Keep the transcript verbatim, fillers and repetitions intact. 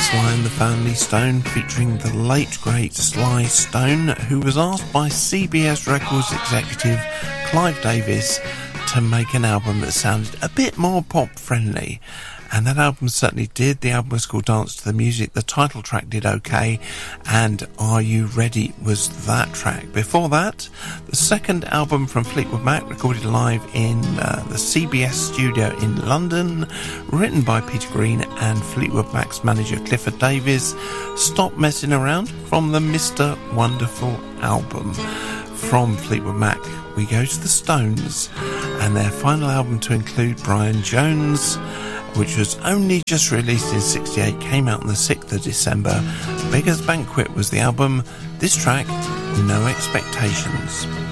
Sly and the Family Stone, featuring the late great Sly Stone, who was asked by C B S Records executive Clive Davis to make an album that sounded a bit more pop friendly. And that album certainly did. The album was called Dance to the Music. The title track did okay. And Are You Ready was that track. Before that, the second album from Fleetwood Mac, recorded live in uh, the C B S studio in London, written by Peter Green and Fleetwood Mac's manager Clifford Davies. Stop Messing Around, from the Mister Wonderful album. From Fleetwood Mac, we go to the Stones and their final album to include Brian Jones, which was only just released in sixty-eight, came out on the sixth of December. Beggar's Banquet was the album. This track, No Expectations.